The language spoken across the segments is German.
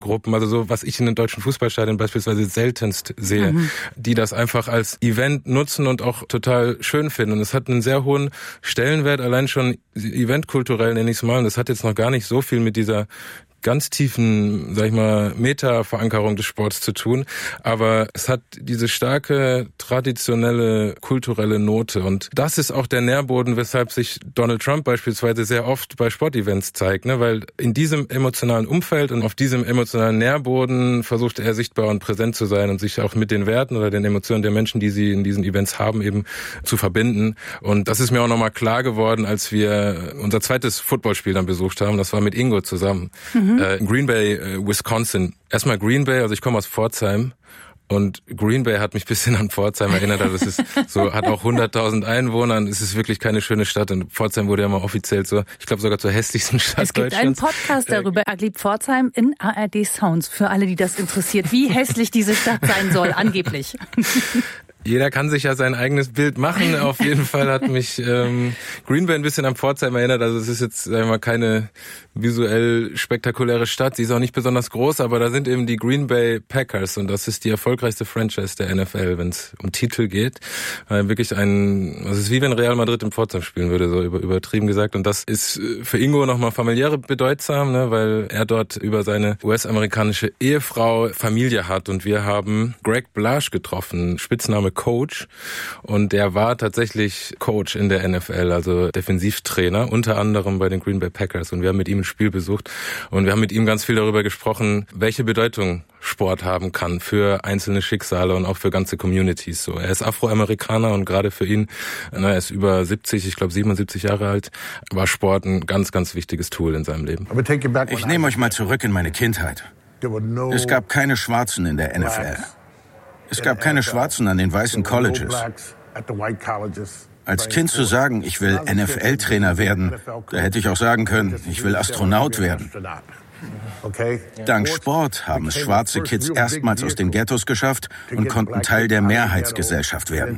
Gruppen, also so, was ich in den deutschen Fußballstadien beispielsweise seltenst sehe, die das einfach als Event nutzen und auch total schön finden. Und es hat einen sehr hohen Stellenwert, allein schon eventkulturell nenne ich es mal. Und das hat jetzt noch gar nicht so viel mit dieser ganz tiefen, sag ich mal, Meta-Verankerung des Sports zu tun. Aber es hat diese starke, traditionelle, kulturelle Note. Und das ist auch der Nährboden, weshalb sich Donald Trump beispielsweise sehr oft bei Sportevents zeigt, ne? Weil in diesem emotionalen Umfeld und auf diesem emotionalen Nährboden versucht er sichtbar und präsent zu sein und sich auch mit den Werten oder den Emotionen der Menschen, die sie in diesen Events haben, eben zu verbinden. Und das ist mir auch nochmal klar geworden, als wir unser zweites Footballspiel dann besucht haben. Das war mit Ingo zusammen. Green Bay, Wisconsin. Erstmal Green Bay, also ich komme aus Pforzheim. Und Green Bay hat mich ein bisschen an Pforzheim erinnert. Also es ist so, hat auch 100.000 Einwohner. Es ist wirklich keine schöne Stadt. Und Pforzheim wurde ja mal offiziell so, ich glaube sogar zur hässlichsten Stadt Deutschlands. Es gibt einen Podcast darüber, Aglip Pforzheim in ARD Sounds, für alle, die das interessiert, wie hässlich diese Stadt sein soll, angeblich. Jeder kann sich ja sein eigenes Bild machen. Auf jeden Fall hat mich Green Bay ein bisschen an Pforzheim erinnert. Also es ist jetzt, sagen wir mal, keine visuell spektakuläre Stadt. Sie ist auch nicht besonders groß, aber da sind eben die Green Bay Packers und das ist die erfolgreichste Franchise der NFL, wenn es um Titel geht. Wirklich es ist wie wenn Real Madrid in Pforzheim spielen würde, so übertrieben gesagt. Und das ist für Ingo nochmal familiäre bedeutsam, ne, weil er dort über seine US-amerikanische Ehefrau Familie hat. Und wir haben Greg Blasch getroffen, Spitzname Coach. Und der war tatsächlich Coach in der NFL, also Defensivtrainer, unter anderem bei den Green Bay Packers. Und wir haben mit ihm ein Spiel besucht und wir haben mit ihm ganz viel darüber gesprochen, welche Bedeutung Sport haben kann für einzelne Schicksale und auch für ganze Communities. So, er ist Afroamerikaner und gerade für ihn, er ist über 70, ich glaube 77 Jahre alt, war Sport ein ganz, ganz wichtiges Tool in seinem Leben. Ich nehme euch mal zurück in meine Kindheit. Es gab keine Schwarzen in der NFL. Es gab keine Schwarzen an den weißen Colleges. Als Kind zu sagen, ich will NFL-Trainer werden, da hätte ich auch sagen können, ich will Astronaut werden. Dank Sport haben es schwarze Kids erstmals aus den Ghettos geschafft und konnten Teil der Mehrheitsgesellschaft werden.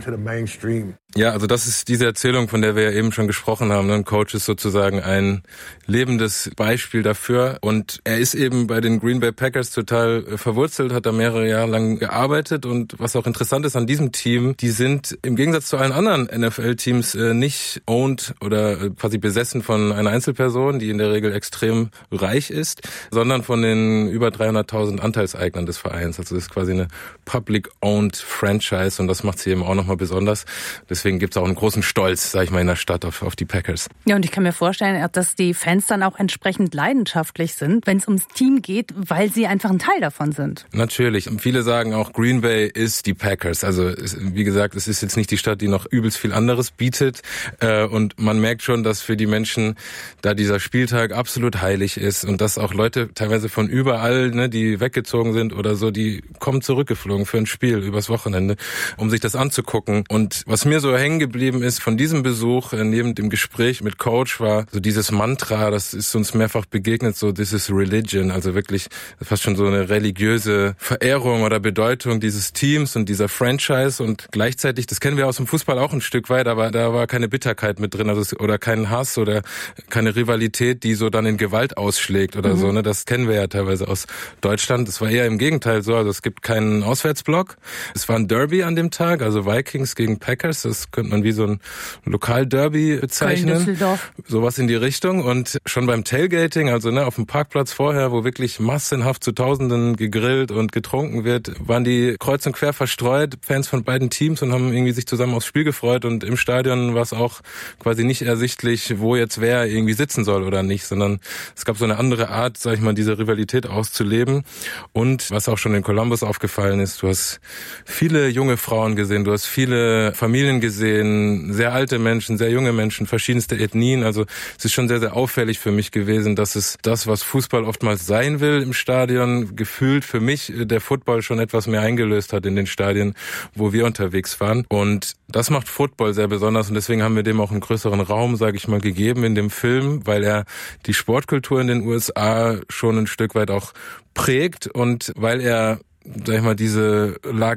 Ja, also das ist diese Erzählung, von der wir ja eben schon gesprochen haben. Ein Coach ist sozusagen ein lebendes Beispiel dafür. Und er ist eben bei den Green Bay Packers total verwurzelt, hat da mehrere Jahre lang gearbeitet. Und was auch interessant ist an diesem Team, die sind im Gegensatz zu allen anderen NFL-Teams nicht owned oder quasi besessen von einer Einzelperson, die in der Regel extrem reich ist, sondern von den über 300.000 Anteilseignern des Vereins. Also das ist quasi eine public-owned Franchise und das macht sie eben auch nochmal besonders. Deswegen gibt es auch einen großen Stolz, sag ich mal, in der Stadt auf die Packers. Ja, und ich kann mir vorstellen, dass die Fans dann auch entsprechend leidenschaftlich sind, wenn es ums Team geht, weil sie einfach ein Teil davon sind. Natürlich. Und viele sagen auch, Green Bay ist die Packers. Also wie gesagt, es ist jetzt nicht die Stadt, die noch übelst viel anderes bietet. Und man merkt schon, dass für die Menschen da dieser Spieltag absolut heilig ist und dass auch Leute teilweise von überall, ne, die weggezogen sind oder so, die kommen zurückgeflogen für ein Spiel übers Wochenende, um sich das anzugucken. Und was mir so hängen geblieben ist von diesem Besuch, neben dem Gespräch mit Coach, war so dieses Mantra, das ist uns mehrfach begegnet, so this is religion, also wirklich fast schon so eine religiöse Verehrung oder Bedeutung dieses Teams und dieser Franchise und gleichzeitig, das kennen wir aus dem Fußball auch ein Stück weit, aber da war keine Bitterkeit mit drin, also oder kein Hass oder keine Rivalität, die so dann in Gewalt ausschlägt oder so, ne, das kennen wir ja teilweise aus Deutschland, das war eher im Gegenteil so, also es gibt keinen Auswärtsblock, es war ein Derby an dem Tag, also Vikings gegen Packers, das könnte man wie so ein Lokalderby bezeichnen. Sowas in die Richtung. Und schon beim Tailgating, also ne, auf dem Parkplatz vorher, wo wirklich massenhaft zu Tausenden gegrillt und getrunken wird, waren die kreuz und quer verstreut, Fans von beiden Teams und haben irgendwie sich zusammen aufs Spiel gefreut. Und im Stadion war es auch quasi nicht ersichtlich, wo jetzt wer irgendwie sitzen soll oder nicht, sondern es gab so eine andere Art, sag ich mal, diese Rivalität auszuleben. Und was auch schon in Columbus aufgefallen ist, du hast viele junge Frauen gesehen, du hast viele Familien gesehen, sehr alte Menschen, sehr junge Menschen, verschiedenste Ethnien. Also es ist schon sehr, sehr auffällig für mich gewesen, dass es das, was Fußball oftmals sein will im Stadion, gefühlt für mich der Football schon etwas mehr eingelöst hat in den Stadien, wo wir unterwegs waren. Und das macht Football sehr besonders und deswegen haben wir dem auch einen größeren Raum, sage ich mal, gegeben in dem Film, weil er die Sportkultur in den USA schon ein Stück weit auch prägt und weil er, sag ich mal, diese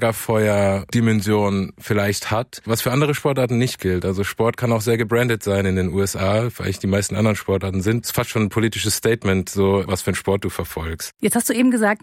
Lagerfeuer-Dimension vielleicht hat, was für andere Sportarten nicht gilt. Also Sport kann auch sehr gebrandet sein in den USA, vielleicht die meisten anderen Sportarten sind. Es ist fast schon ein politisches Statement, so was für einen Sport du verfolgst. Jetzt hast du eben gesagt,